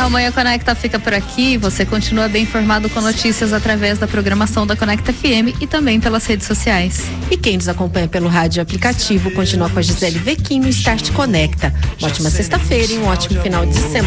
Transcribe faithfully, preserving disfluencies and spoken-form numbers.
o Manhã Conecta fica por aqui. Você continua bem informado com notícias através da programação da Conecta F M e também pelas redes sociais. E quem nos acompanha pelo rádio e aplicativo continua com a Gisele Vequim no Start Conecta. Uma ótima sexta-feira e um ótimo final de semana.